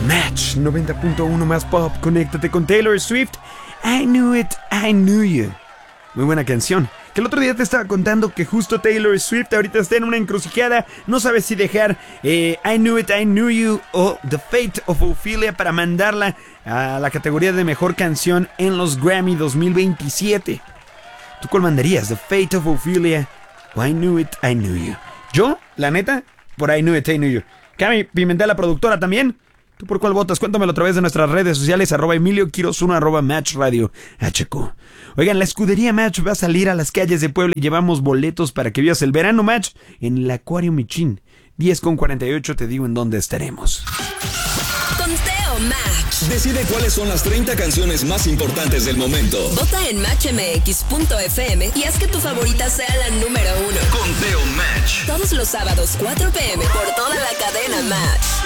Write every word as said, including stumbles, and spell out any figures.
Match noventa punto uno más pop. Conéctate con Taylor Swift. I knew it, I knew you. Muy buena canción. Que el otro día te estaba contando que justo Taylor Swift ahorita está en una encrucijada. No sabe si dejar eh, I Knew It, I Knew You o The Fate of Ophelia para mandarla a la categoría de mejor canción en los Grammy dos mil veintisiete. ¿Tú cuál mandarías? ¿The Fate of Ophelia o I Knew It, I Knew You? Yo, la neta, por I Knew It, I Knew You. Cami Pimentel, la productora, también. ¿Tú por cuál votas? Cuéntamelo a través de nuestras redes sociales, arroba Emilio Quiroz uno, arroba Match Radio H Q. Oigan, la escudería Match va a salir a las calles de Puebla y llevamos boletos para que vivas el verano Match en el Acuario Michín. diez con cuarenta y ocho, te digo en dónde estaremos. Conteo Match. Decide cuáles son las treinta canciones más importantes del momento. Vota en match m x punto f m y haz que tu favorita sea la número uno. Conteo Match. Todos los sábados, cuatro p m por toda la cadena Match.